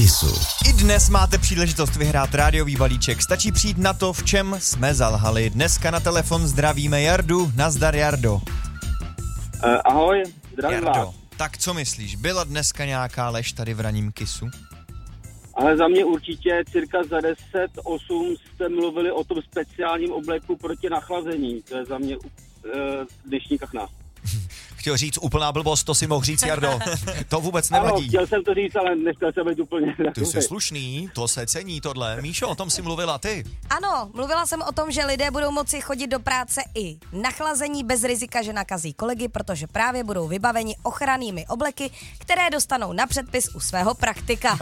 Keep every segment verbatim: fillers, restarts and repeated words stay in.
Kissu. I dnes máte příležitost vyhrát rádiový balíček. Stačí přijít na to, v čem jsme zalhali. Dneska na telefon zdravíme Jardu. Nazdar, Jardo. Uh, ahoj, zdravím vás. Jardo, tak co myslíš? Byla dneska nějaká lež tady v ranním Kissu? Ale za mě určitě cirka za deset osm jste mluvili o tom speciálním obleku proti nachlazení. To je za mě uh, dnešní kachna. Chtěl říct úplná blbost, to si mohl říct, Jardo. To vůbec nevadí. Ano, chtěl jsem to říct, ale nechtěl jsem být úplně... Ty jsi slušný, to se cení tohle. Míšo, o tom si mluvila ty. Ano, mluvila jsem o tom, že lidé budou moci chodit do práce i nachlazení bez rizika, že nakazí kolegy, protože právě budou vybaveni ochrannými obleky, které dostanou na předpis u svého praktika.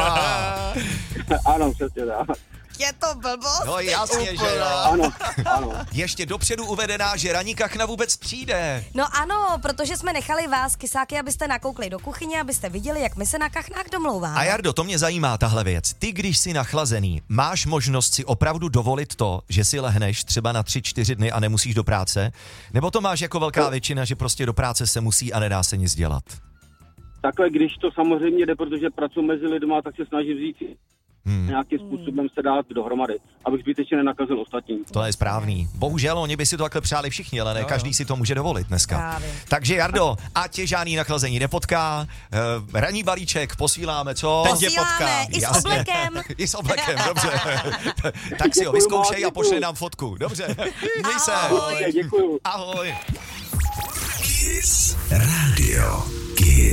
Ano, přesně tak. Je to blbost? No jasně, že jo. Ano, ano. Ještě dopředu uvedená, že ranní kachna vůbec přijde. No ano, protože jsme nechali vás, kysáky, abyste nakoukli do kuchyně, abyste viděli, jak my se na kachnách domlouváme. A Jardo, to mě zajímá tahle věc. Ty, když jsi nachlazený, máš možnost si opravdu dovolit to, že si lehneš třeba na tři, čtyři dny a nemusíš do práce? Nebo to máš jako velká většina, že prostě do práce se musí a nedá se nic dělat? Takhle, když to samozřejmě jde, protože pracuji mezi lidma, tak se snažím vzít si hmm. nějakým způsobem se dát dohromady, abych zbytečně nenakazil ostatním. To je správný. Bohužel, oni by si to takhle přáli všichni, ale ne každý si to může dovolit dneska. Právě. Takže Jardo, ať tě žádný nachlazení nepotká, uh, ranní balíček posíláme, co? Ten tě potká. Posíláme i s Jasně. oblekem. I s oblekem, dobře. Tak si ho vyzkoušej a pošli nám fotku. Dobře, měj se. Ahoj. Děkuju. Ahoj. Kiss Radio. Kiss.